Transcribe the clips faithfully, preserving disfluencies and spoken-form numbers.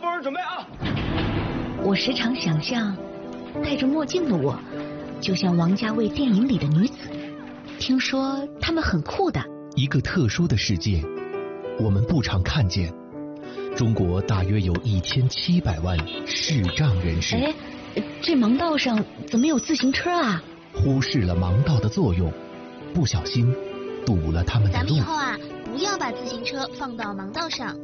夫人准备啊！ 我时常想象，戴着墨镜的我，就像王家卫电影里的女子。听说她们很酷的。 一个特殊的世界，我们不常看见。中国大约有一千七百万视障人士。 哎，这盲道上怎么有自行车啊？ 忽视了盲道的作用，不小心堵了他们的路。 咱们以后啊，不要把自行车放到盲道上。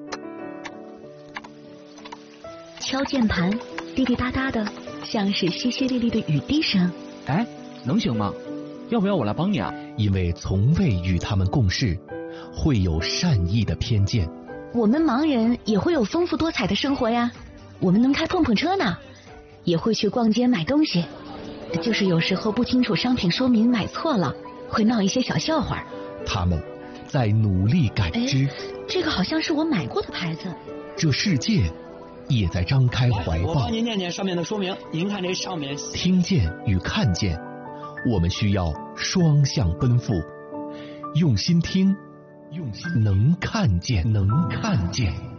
敲键盘，滴滴答答的，像是淅淅沥沥的雨滴声。 哎，能行吗？要不要我来帮你啊？ 因为从未与他们共事，会有善意的偏见。 我们盲人也会有丰富多彩的生活呀，我们能开碰碰车呢，也会去逛街买东西，就是有时候不清楚商品说明买错了，会闹一些小笑话。 他们在努力感知。 这个好像是我买过的牌子。 这世界也在张开怀抱。 我帮您念念上面的说明，您看这上面。 听见与看见，我们需要双向奔赴，用心听，用心能看见，能看见。